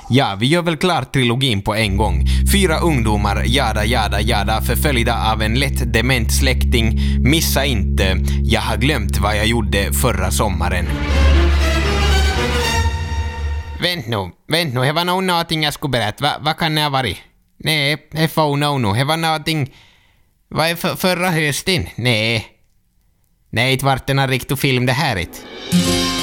Ja, vi gör väl klart trilogin på en gång. 4 ungdomar, jada jada jada, förföljda av en lätt dement släkting. Missa inte, jag har glömt vad jag gjorde förra sommaren. Vänt nu, det var nog någonting jag skulle berätta. Vad kan det ha varit? Nej, det var någonting... Vad är förra hösten? Nej, inte vart den har riktigt film det här inte.